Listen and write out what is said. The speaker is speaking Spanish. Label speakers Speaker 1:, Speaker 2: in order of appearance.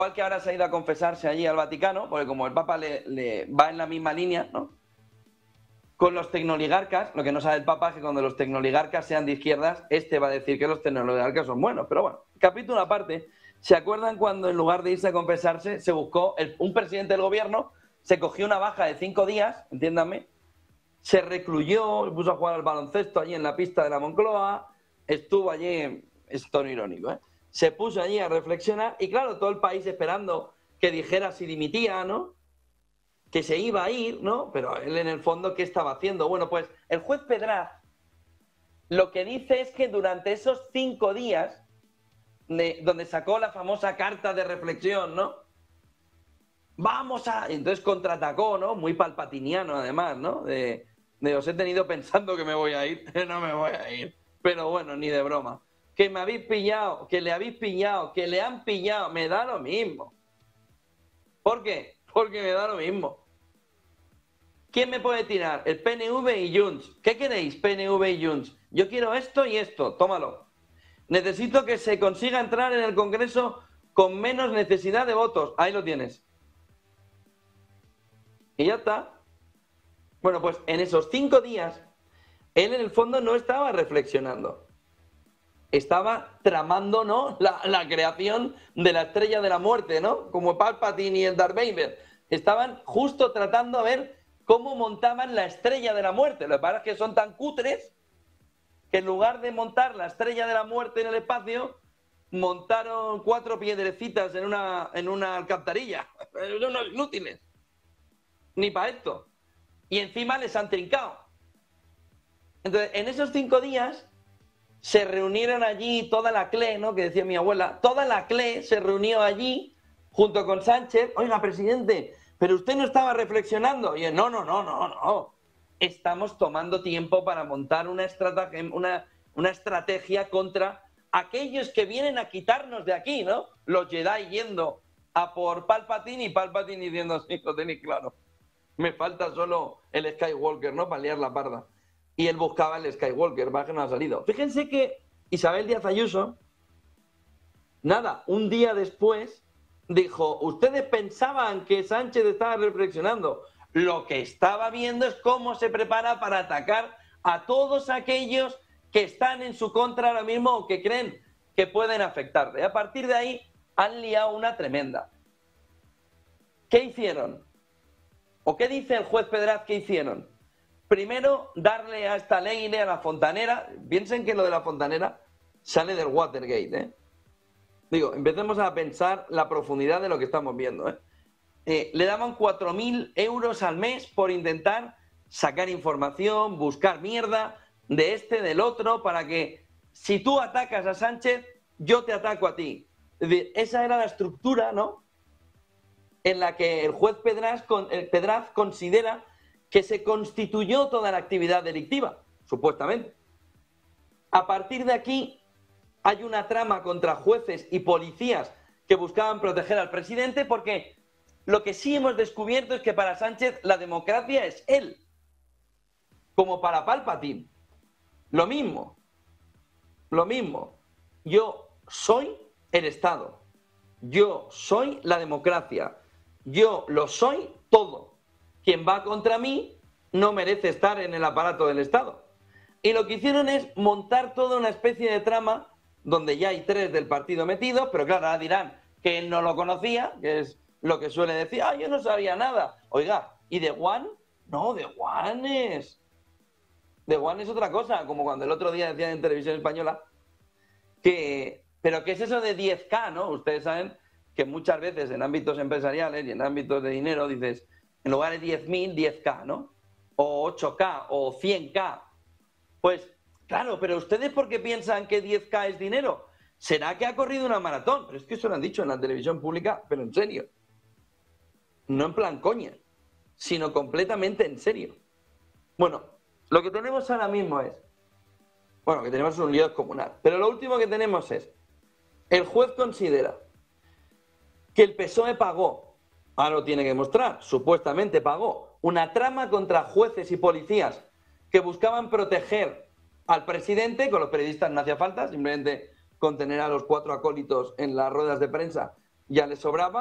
Speaker 1: igual que ahora se ha ido a confesarse allí al Vaticano, porque como el Papa le va en la misma línea, ¿no? Con los tecnoligarcas, lo que no sabe el Papa es que cuando los tecnoligarcas sean de izquierdas, este va a decir que los tecnoligarcas son buenos. Pero bueno, capítulo aparte, ¿se acuerdan cuando en lugar de irse a confesarse se buscó un presidente del gobierno, se cogió una baja de 5 días, entiéndanme, se recluyó, se puso a jugar al baloncesto allí en la pista de la Moncloa, estuvo allí, es tono irónico, se puso allí a reflexionar y claro, todo el país esperando que dijera si dimitía, ¿no? Que se iba a ir, ¿no? Pero él en el fondo, ¿qué estaba haciendo? Bueno, pues el juez Pedraz lo que dice es que durante esos 5 días, donde sacó la famosa carta de reflexión, ¿no? Vamos a... Entonces contraatacó, ¿no? Muy palpatiniano además, ¿no? De os he tenido pensando que me voy a ir, no me voy a ir. Pero bueno, ni de broma. Que me habéis pillado, que le habéis pillado, que le han pillado, me da lo mismo. ¿Por qué? Porque me da lo mismo. ¿Quién me puede tirar? El PNV y Junts. ¿Qué queréis, PNV y Junts? Yo quiero esto y esto, tómalo. Necesito que se consiga entrar en el Congreso con menos necesidad de votos. Ahí lo tienes. Y ya está. Bueno, pues en esos 5 días, él en el fondo no estaba reflexionando. Estaba tramando, ¿no? La creación de la estrella de la muerte, ¿no? Como Palpatine y el Darth Vader. Estaban justo tratando a ver cómo montaban la estrella de la muerte. Lo que pasa es que son tan cutres que en lugar de montar la estrella de la muerte en el espacio, montaron 4 piedrecitas en una alcantarilla. Son unos inútiles. Ni para esto. Y encima les han trincado. Entonces, en esos 5 días se reunieron allí toda la CLE, ¿no? Que decía mi abuela, toda la CLE se reunió allí junto con Sánchez. Oiga, presidente, pero usted no estaba reflexionando. Y él, no. Estamos tomando tiempo para montar una estrategia contra aquellos que vienen a quitarnos de aquí, ¿no? Los Jedi yendo a por Palpatine y Palpatine diciendo, sí, lo tenéis claro. Me falta solo el Skywalker, ¿no? Para liar la parda. Y él buscaba el Skywalker, va que no ha salido. Fíjense que Isabel Díaz Ayuso, nada, un día después, dijo, ustedes pensaban que Sánchez estaba reflexionando. Lo que estaba viendo es cómo se prepara para atacar a todos aquellos que están en su contra ahora mismo o que creen que pueden afectarle. A partir de ahí han liado una tremenda. ¿Qué hicieron? ¿O qué dice el juez Pedraz que hicieron? Primero, darle a esta ley a la fontanera. Piensen que lo de la fontanera sale del Watergate, ¿eh? Digo, empecemos a pensar la profundidad de lo que estamos viendo, ¿eh? Le daban 4.000 euros al mes por intentar sacar información, buscar mierda de este, del otro, para que si tú atacas a Sánchez, yo te ataco a ti. Es decir, esa era la estructura, ¿no? En la que el juez Pedraz considera que se constituyó toda la actividad delictiva, supuestamente. A partir de aquí hay una trama contra jueces y policías que buscaban proteger al presidente, porque lo que sí hemos descubierto es que para Sánchez la democracia es él, como para Palpatine. Lo mismo. Yo soy el Estado. Yo soy la democracia. Yo lo soy todo. Quien va contra mí no merece estar en el aparato del Estado. Y lo que hicieron es montar toda una especie de trama donde ya hay 3 del partido metidos, pero claro, ahora dirán que él no lo conocía, que es lo que suele decir, yo no sabía nada. Oiga, ¿y de One? No, de One es otra cosa, como cuando el otro día decían en Televisión Española que, pero ¿qué es eso de 10K, no? Ustedes saben que muchas veces en ámbitos empresariales y en ámbitos de dinero dices, en lugar de 10.000, 10K, ¿no? O 8K, o 100K. Pues, claro, pero ¿ustedes por qué piensan que 10K es dinero? ¿Será que ha corrido una maratón? Pero es que eso lo han dicho en la televisión pública, pero en serio. No en plan coña, sino completamente en serio. Bueno, lo que tenemos ahora mismo es, que tenemos un lío descomunal, pero lo último que tenemos es, el juez considera que el PSOE pagó, ahora lo tiene que mostrar, supuestamente pagó, una trama contra jueces y policías que buscaban proteger al presidente. Con los periodistas no hacía falta, simplemente con tener a los 4 acólitos en las ruedas de prensa ya le sobraba.